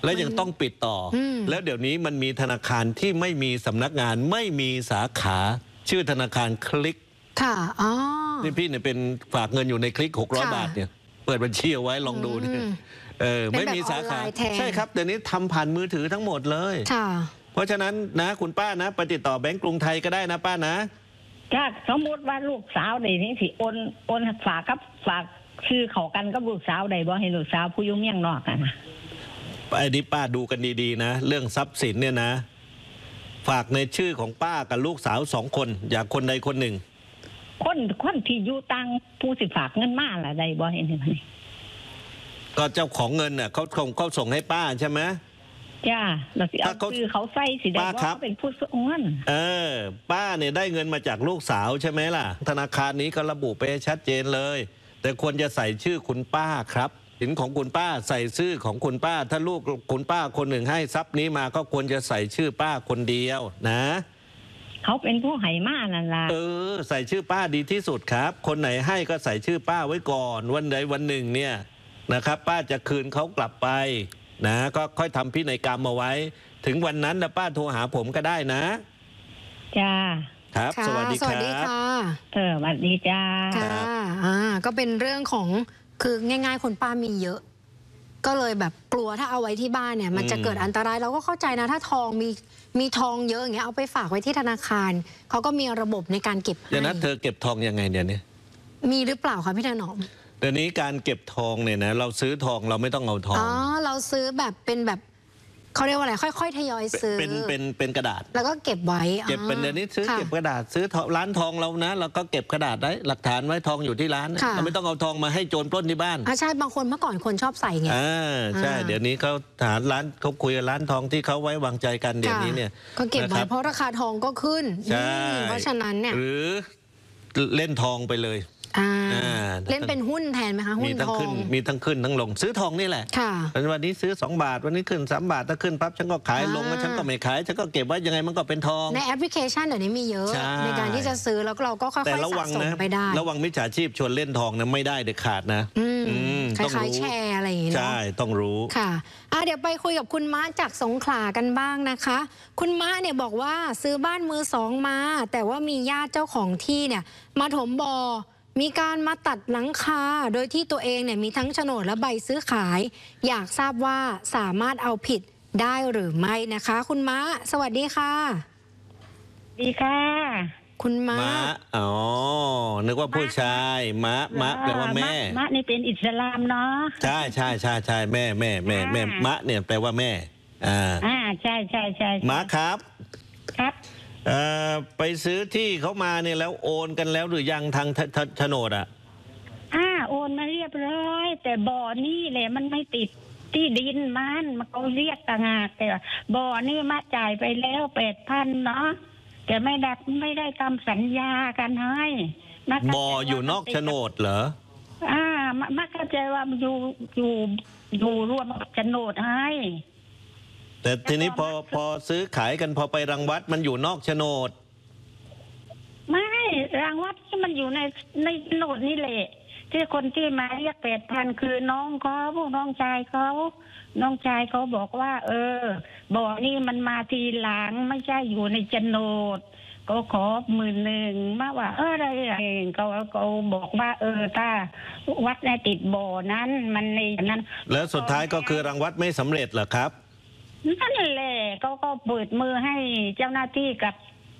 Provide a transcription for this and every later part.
แล้วยังต้องปิดต่อแล้วเดี๋ยวนี้มันมีธนาคารที่ไม่มีสำนักงานไม่มีสาขาชื่อธนาคารคลิกค่ะอ๋อนี่พี่เนี่ยเป็นฝากเงินอยู่ในคลิก600 บาทเนี่ยเปิดบัญชีเอาไว้ลองดูเนี่ยไม่มีสาขาใช่ครับเดี๋ยวนี้ทำผ่านมือถือทั้งหมดเลยเพราะฉะนั้นนะคุณป้านะไปติดต่อแบงก์กรุงไทยก็ได้นะป้านะถ้าสมมติว่าลูกสาวเดี๋ยวนี้สิโอนฝากชื่อเขากันกับลูกสาวใดบ่ให้ลูกสาวผู้ยุ่งเมี่ยงนอกนะไอ้นี่ป้าดูกันดีๆนะเรื่องทรัพย์สินเนี่ยนะฝากในชื่อของป้ากับลูกสาว2 คนอย่าคนใดคนหนึ่งคนที่อยู่ตังผู้สิฝากเงินมาล่ะใดบ่เห็นไหมก็เจ้าของเงินน่ะเขาส่งให้ป้าใช่ไหมจ้าเราสิเอาคือเขาใส่สิได้ว่าเขาเป็นผู้ส่งเงินป้าเนี่ยได้เงินมาจากลูกสาวใช่ไหมล่ะธนาคารนี้ก็ระบุไปชัดเจนเลยแต่ควรจะใส่ชื่อคุณป้าครับสินของคุณป้าใส่ชื่อของคุณป้าถ้าลูกคุณป้าคนหนึ่งให้ทรัพย์นี้มาก็ควรจะใส่ชื่อป้าคนเดียวนะเขาเป็นผู้ให้มานั่นล่ะใส่ชื่อป้าดีที่สุดครับคนไหนให้ก็ใส่ชื่อป้าไว้ก่อนวันใดวันหนึ่งเนี่ยนะครับป้าจะคืนเขากลับไปนะก็ค่อยทำพินัยกรรมเอาไว้ถึงวันนั้นนะป้าโทรหาผมก็ได้นะจ้าครับสวัสดีครับสวัสดีจ้าค่ะก็เป็นเรื่องของคือง่ายๆคนป้ามีเยอะก็เลยแบบกลัวถ้าเอาไว้ที่บ้านเนี่ยมันจะเกิดอันตรายเราก็เข้าใจนะถ้าทองมีทองเยอะอย่างเงี้ยเอาไปฝากไว้ที่ธนาคารเขาก็มีระบบในการเก็บให้เดี๋ยวนะเธอเก็บทองยังไงเดี๋ยวนี้มีหรือเปล่าคะพี่ถนอมเดี๋ยวนี้การเก็บทองเนี่ยนะเราซื้อทองเราไม่ต้องเอาทองเราซื้อแบบเป็นแบบเขาเรียกว่าอะไรค่อยๆทยอยซื้อเป็นกระดาษแล้วก็เก็บไว้เก็บเป็นเดี๋ยวนี้ซื้อเก็บกระดาษซื้อร้านทองเรานะเราก็เก็บกระดาษได้หลักฐานไว้ทองอยู่ที่ร้านเราไม่ต้องเอาทองมาให้โจรปล้นที่บ้านใช่บางคนเมื่อก่อนคนชอบใส่ไงใช่เดี๋ยวนี้เขาหาร้านเขาคุยกับร้านทองที่เขาไว้วางใจกันเดี๋ยวนี้เนี่ยก็เก็บไว้เพราะราคาทองก็ขึ้นเพราะฉะนั้นเนี่ยหรือเล่นทองไปเลยเล่นเป็นหุ้นแทนไหมคะหุ้นทองมีทั้งขึ้นทั้งลงซื้อทองนี่แหละวันนี้ซื้อ2 บาทวันนี้ขึ้น3 บาทถ้าขึ้นปั๊บฉันก็ขายลงแล้วฉันก็ไม่ขายฉันก็เก็บไว้ยังไงมันก็เป็นทองในแอปพลิเคชันเดี๋ยวนี้มีเยอะในการที่จะซื้อแล้วเราก็ค่อยๆสะสมไปได้ระวังมิจฉาชีพชวนเล่นทองนะไม่ได้เด็ดขาดนะคล้ายๆแชร์อะไรอย่างเงี้ยใช่ต้องรู้ค่ะเดี๋ยวไปคุยกับคุณม้าจากสงขลากันบ้างนะคะคุณม้าเนี่ยบอกว่าซื้อบ้านมือ2มาแต่ว่ามีญาติเจ้าของที่เนี่ยมาถมบ่อมีการมาตัดหลังคาโดยที่ตัวเองเนี่ยมีทั้งโฉนดและใบซื้อขายอยากทราบว่าสามารถเอาผิดได้หรือไม่นะคะคุณม้าสวัสดีค่ะดีค่ะคุณม้านึกว่าผู้ชายม้าแปลว่าแม่ม้านี่เป็นอิสลามเนาะใช่แม่ม้าเนี่ยแปลว่าแม่ใช่ม้าครับครับไปซื้อที่เขามาเนี่ยแล้วโอนกันแล้วหรือยังทางโฉนดโอนมาเรียบร้อยแต่บ่อนี่แหละมันไม่ติดที่ดินมันเขาเรียกต่างหากแต่บ่อนี่มาจ่ายไปแล้ว8,000เนาะแต่ไม่ได้ทำสัญญากันให้บ่ออยู่นอกโฉนดเหรอมาเข้าใจว่ามันอยู่รวมกับโฉนดให้แต่ทีนี้พอซื้อขายกันพอไปรังวัดมันอยู่นอกโฉนดไม่รังวัดที่มันอยู่ในโฉนดนี่แหละที่คนที่มาเรียก8,000คือน้องชายเขาบอกว่าบ่อนี่มันมาทีหลังไม่ใช่อยู่ในโฉนดก็ขอ10,000มาว่าอะไรเขาบอกว่าถ้าวัดในติดบ่อนั้นมันในนั้นแล้วสุดท้ายก็คือรังวัดไม่สำเร็จเหรอครับนั่นแหละก็เปิดมือให้เจ้าหน้าที่กับ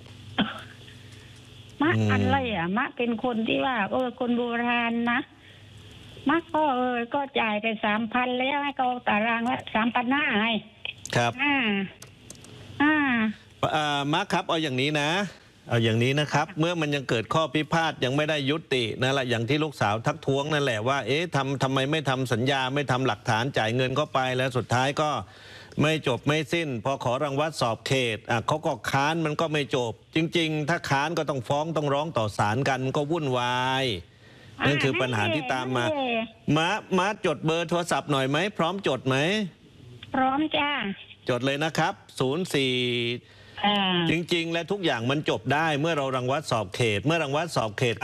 มะอะไรมะเป็นคนที่ว่าคนโบราณนะมะก็จ่ายไป3,000แล้วให้เขาตารางละ3,500ให้ครับมะครับเอาอย่างนี้นะครับเมื่อมันยังเกิดข้อพิพาทยังไม่ได้ยุตินั่นแหละอย่างที่ลูกสาวทักท้วงนั่นแหละว่าทำไมไม่ทำสัญญาไม่ทำหลักฐานจ่ายเงินเข้าไปแล้วสุดท้ายก็ไม่จบไม่สิ้นพอขอรังวัดสอบเขตเขาก็ค้านมันก็ไม่จบจริงๆถ้าค้านก็ต้องฟ้องต้องร้องต่อศาลกันก็วุ่นวายนั่นคือปัญหาที่ตามมาจดเบอร์โทรศัพท์หน่อยไหมพร้อมจดไหมพร้อมจ้าจดเลยนะครับ04จริงๆและทุกอย่างมันจบได้เมื่อเรารังวัดสอบเขต